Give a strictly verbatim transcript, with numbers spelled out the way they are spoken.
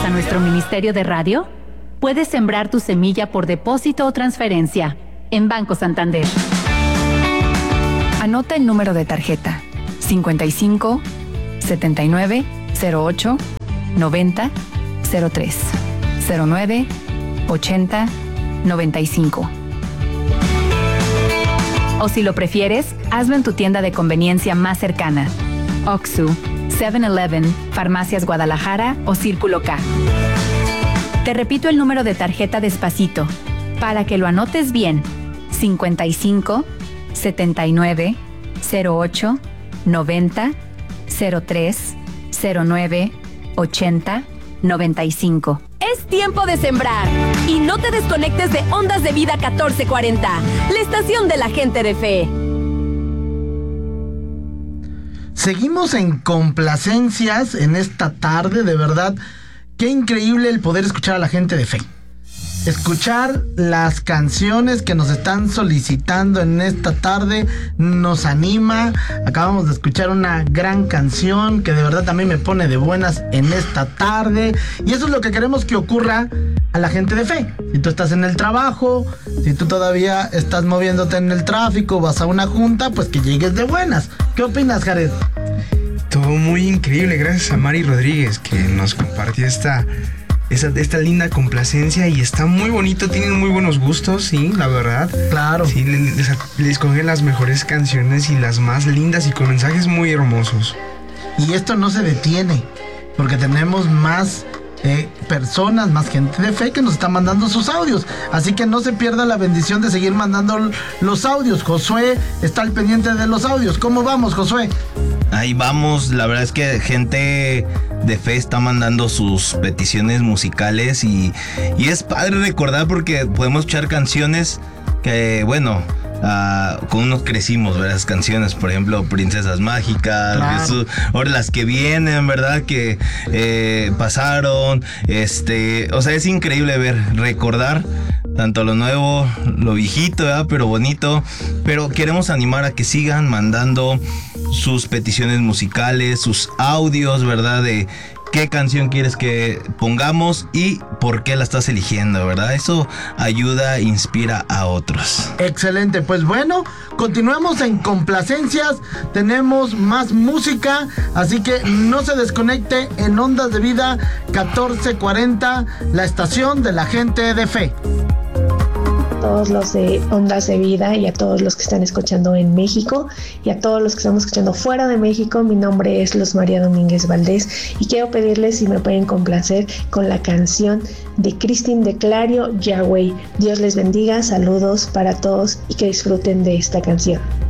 a nuestro Ministerio de Radio, puedes sembrar tu semilla por depósito o transferencia en Banco Santander. Anota el número de tarjeta cincuenta y cinco, setenta y nueve, cero ocho, noventa, cero tres, cero nueve, ochenta, noventa y cinco. O si lo prefieres, hazlo en tu tienda de conveniencia más cercana. Oxxo, seven eleven, Farmacias Guadalajara o Círculo K. Te repito el número de tarjeta despacito, para que lo anotes bien. cincuenta y cinco, setenta y nueve, cero ocho, noventa, cero tres, cero nueve, ochenta, noventa y cinco. Es tiempo de sembrar y no te desconectes de Ondas de Vida catorce cuarenta, la estación de la gente de fe. Seguimos en complacencias en esta tarde, de verdad, qué increíble el poder escuchar a la gente de fe. Escuchar las canciones que nos están solicitando en esta tarde nos anima. Acabamos de escuchar una gran canción que de verdad también me pone de buenas en esta tarde. Y eso es lo que queremos que ocurra a la gente de fe. Si tú estás en el trabajo, si tú todavía estás moviéndote en el tráfico, vas a una junta, pues que llegues de buenas. ¿Qué opinas, Jared? Todo muy increíble, gracias a Mari Rodríguez que nos compartió esta... Esta, esta linda complacencia y está muy bonito, tienen muy buenos gustos, sí, la verdad. Claro. Sí, les, les, les escogen las mejores canciones y las más lindas y con mensajes muy hermosos. Y esto no se detiene, porque tenemos más eh, personas, más gente de fe que nos está mandando sus audios. Así que no se pierda la bendición de seguir mandando los audios. Josué está al pendiente de los audios. ¿Cómo vamos, Josué? Ahí vamos, la verdad es que gente de fe está mandando sus peticiones musicales y, y es padre recordar porque podemos escuchar canciones que, bueno, uh, con unos crecimos, ¿verdad? Las canciones, por ejemplo, Princesas Mágicas, claro. Jesús, ahora las que vienen, ¿verdad? Que eh, pasaron, este, o sea, es increíble ver, recordar tanto lo nuevo, lo viejito, ¿verdad? Pero bonito, pero queremos animar a que sigan mandando sus peticiones musicales, sus audios, ¿verdad? De qué canción quieres que pongamos y por qué la estás eligiendo, ¿verdad? Eso ayuda, inspira a otros. Excelente, pues bueno, continuamos en complacencias, tenemos más música, así que no se desconecte en Ondas de Vida catorce cuarenta, la estación de la gente de fe. Todos los de Ondas de Vida y a todos los que están escuchando en México y a todos los que estamos escuchando fuera de México. Mi nombre es Luz María Domínguez Valdés y quiero pedirles si me pueden complacer con la canción de Cristín de Clario, Yahweh. Dios les bendiga, saludos para todos y que disfruten de esta canción.